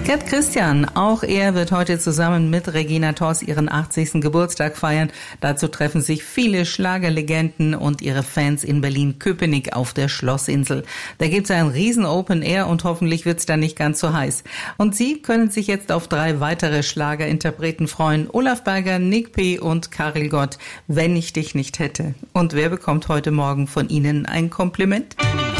Gerd Christian, auch er wird heute zusammen mit Regina Toss ihren 80. Geburtstag feiern. Dazu treffen sich viele Schlagerlegenden und ihre Fans in Berlin-Köpenick auf der Schlossinsel. Da gibt's ein riesen Open Air und hoffentlich wird's dann nicht ganz so heiß. Und Sie können sich jetzt auf 3 weitere Schlagerinterpreten freuen. Olaf Berger, Nick P. und Karel Gott, wenn ich dich nicht hätte. Und wer bekommt heute Morgen von Ihnen ein Kompliment?